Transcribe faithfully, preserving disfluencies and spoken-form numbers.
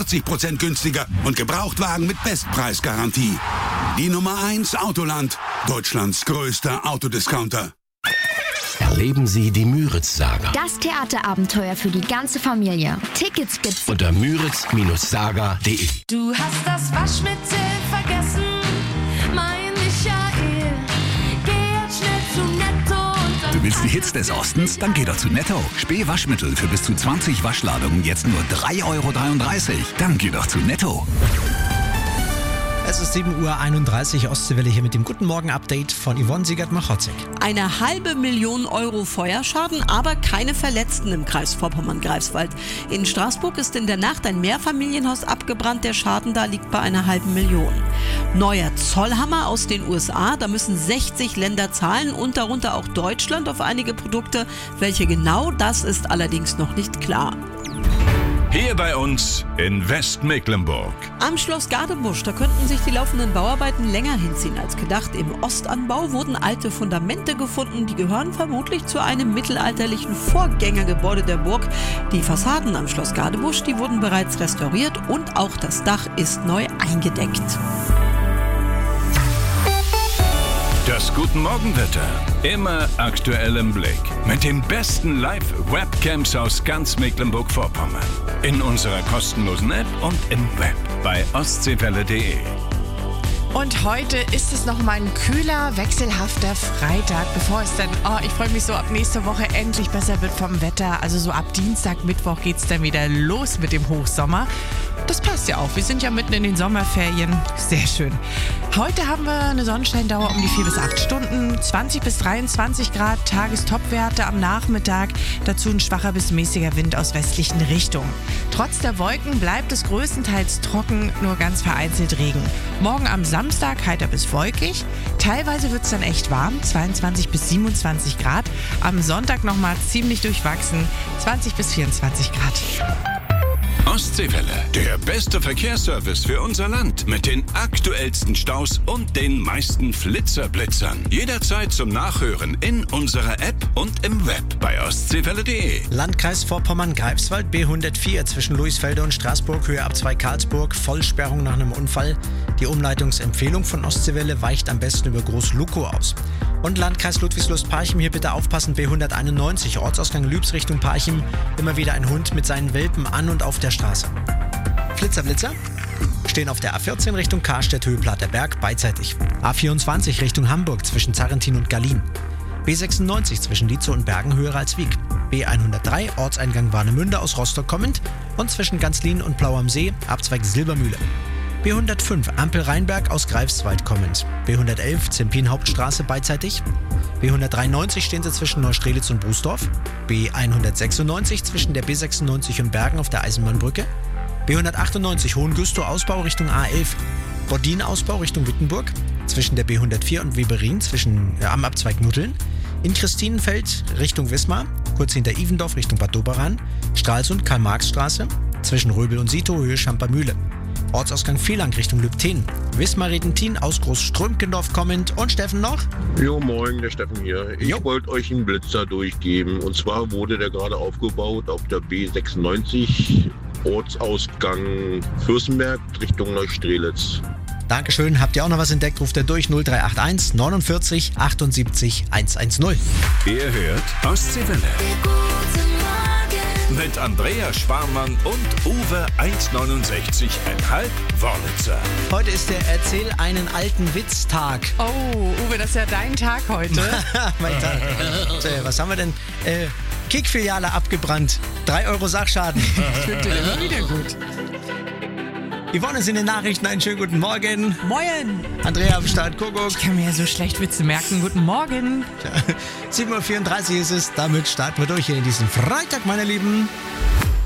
vierzig Prozent günstiger und Gebrauchtwagen mit Bestpreisgarantie. Die Nummer eins Autoland, Deutschlands größter Autodiscounter. Erleben Sie die Müritz-Saga. Das Theaterabenteuer für die ganze Familie. Tickets gibt's Unter müritz Saga punkt de. Du hast das Waschmittel vergessen, mein Michael. Geh jetzt schnell zu Netto und dann... Du willst die Hits des Ostens? Dann geh doch zu Netto. Spee-Waschmittel für bis zu zwanzig Waschladungen jetzt nur drei Euro dreiunddreißig. Dann geh doch zu Netto. Es ist sieben Uhr einunddreißig, Ostseewelle hier mit dem Guten Morgen-Update von Yvonne Siegert-Machowczyk. Eine halbe Million Euro Feuerschaden, aber keine Verletzten im Kreis Vorpommern-Greifswald. In Straßburg ist in der Nacht ein Mehrfamilienhaus abgebrannt. Der Schaden da liegt bei einer halben Million. Neuer Zollhammer aus den U S A. Da müssen sechzig Länder zahlen und darunter auch Deutschland auf einige Produkte. Welche genau, das ist allerdings noch nicht klar. Hier bei uns in Westmecklenburg. Am Schloss Gadebusch, da könnten sich die laufenden Bauarbeiten länger hinziehen als gedacht. Im Ostanbau wurden alte Fundamente gefunden, die gehören vermutlich zu einem mittelalterlichen Vorgängergebäude der Burg. Die Fassaden am Schloss Gadebusch, die wurden bereits restauriert und auch das Dach ist neu eingedeckt. Das Guten Morgenwetter. Immer aktuell im Blick. Mit den besten Live-Webcams aus ganz Mecklenburg-Vorpommern. In unserer kostenlosen App und im Web bei ostseewelle punkt de. Und heute ist es noch mal ein kühler, wechselhafter Freitag, bevor es dann, oh, ich freue mich so, ab nächste Woche endlich besser wird vom Wetter. Also so ab Dienstag, Mittwoch geht es dann wieder los mit dem Hochsommer. Das passt ja auch, wir sind ja mitten in den Sommerferien. Sehr schön. Heute haben wir eine Sonnenscheindauer um die vier bis acht Stunden, zwanzig bis dreiundzwanzig Grad, Tagestopwerte am Nachmittag, dazu ein schwacher bis mäßiger Wind aus westlichen Richtungen. Trotz der Wolken bleibt es größtenteils trocken, nur ganz vereinzelt Regen. Morgen am Samstag heiter bis wolkig, teilweise wird es dann echt warm, zweiundzwanzig bis siebenundzwanzig Grad. Am Sonntag nochmal ziemlich durchwachsen, zwanzig bis vierundzwanzig Grad. Ostseewelle, der beste Verkehrsservice für unser Land mit den aktuellsten Staus und den meisten Flitzerblitzern. Jederzeit zum Nachhören in unserer App und im Web bei ostseewelle punkt de. Landkreis Vorpommern-Greifswald, B hundertvier zwischen Luisfelde und Straßburg, Höhe ab zwei Karlsburg, Vollsperrung nach einem Unfall. Die Umleitungsempfehlung von Ostseewelle weicht am besten über Groß-Lukow aus. Und Landkreis Ludwigslust-Parchim, hier bitte aufpassen, B hunderteinundneunzig, Ortsausgang Lübs Richtung Parchim. Immer wieder ein Hund mit seinen Welpen an und auf der Straße. Flitzer, Blitzer. Stehen auf der A vierzehn Richtung Karstedt, Höhe Platterberg, beidseitig. A vierundzwanzig Richtung Hamburg zwischen Zarrentin und Gallien. B sechsundneunzig zwischen Lietzow und Bergen, höher als Wieg. B hundertdrei, Ortseingang Warnemünde aus Rostock kommend und zwischen Ganzlin und Blau am See, Abzweig Silbermühle. B hundertfünf, Ampel Rheinberg aus Greifswald kommend. B hundertelf, Zempin Hauptstraße beidseitig. B hundertdreiundneunzig stehen sie zwischen Neustrelitz und Bußdorf. B hundertsechsundneunzig zwischen der B sechsundneunzig und Bergen auf der Eisenbahnbrücke. B hundertachtundneunzig Hohengüstow Ausbau Richtung A elf. Bordin Ausbau Richtung Wittenburg. Zwischen der B hundertvier und Weberin zwischen äh, am Abzweig Nutteln. In Christinenfeld Richtung Wismar. Kurz hinter Ivendorf Richtung Bad Doberan. Stralsund Karl-Marx-Straße. Zwischen Röbel und Sito, Höhe Schampermühle. Ortsausgang Vielang Richtung Lübten. Wismar-Redentin aus Groß-Strömkendorf kommend. Und Steffen noch? Jo, moin, der Steffen hier. Ich wollte euch einen Blitzer durchgeben. Und zwar wurde der gerade aufgebaut auf der B sechsundneunzig, Ortsausgang Fürstenberg Richtung Neustrelitz. Dankeschön. Habt ihr auch noch was entdeckt? Ruft er durch null drei acht eins neunundvierzig achtundsiebzig hundertzehn. Ihr hört Ostseewelle. Mit Andrea Schwarmann und Uwe eins neunundsechzig Komma fünf Wornitzer. Heute ist der Erzähl einen alten Witz-Tag. Oh, Uwe, das ist ja dein Tag heute. Mein Tag. So, was haben wir denn? Äh, Kick-Filiale abgebrannt. drei Euro Sachschaden. Klingt dir immer wieder gut. Yvonne ist in den Nachrichten. Einen schönen guten Morgen. Moin. Andrea am Start, Kuckuck. Ich kann mir ja so schlecht Witze merken. Guten Morgen. sieben Uhr vierunddreißig ist es. Damit starten wir durch hier in diesen Freitag, meine Lieben.